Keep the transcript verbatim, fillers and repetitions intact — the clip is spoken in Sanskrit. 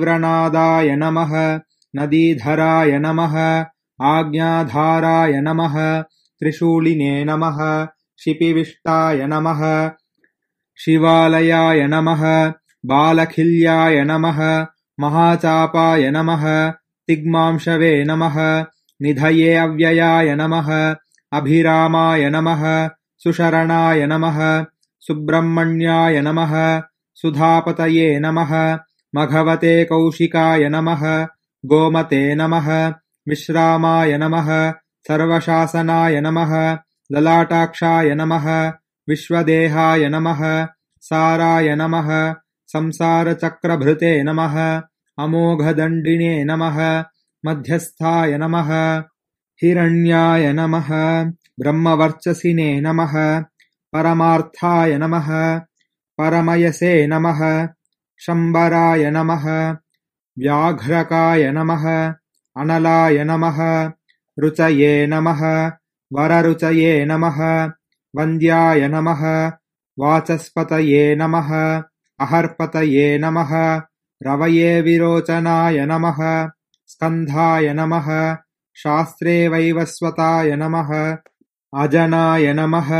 व्रनादाय नमः नदीधराय नमः आज्ञाधाराय नमः त्रिशूलिने नमः शिपिविष्टाय नमः शिवालयाय नमः बालखिल्याय नमः महाचापाय नमः तिग्मांशवे नमः निधये अव्ययाय नमः अभिरामाय नमः सुशरणाय नमः सुब्रह्मण्याय नमः सुधापतये नमः मघवते कौशिकाय नमः गोमते नमः विश्रामाय नमः सर्वशासनाय नमः ललाटाक्षाय नमः विश्वदेहाय नमः साराय नमः संसारचक्रभृते नमः अमोघदण्डिने नमः मध्यस्थाय नमः हिरण्याय नमः ब्रह्मवर्चसिने नमः परमार्थाय नमः परमयसे नमः शम्बराय नमः व्याघ्रकाय नमः अनलाय नमः रुचये नमः वररुचये नमः वन्द्याय नमः वाचस्पतये नमः अहर्पतये नमः रवये विरोचनाय नमः स्कन्धाय नमः शास्त्रे वैवस्वताय नमः अजनाय नमः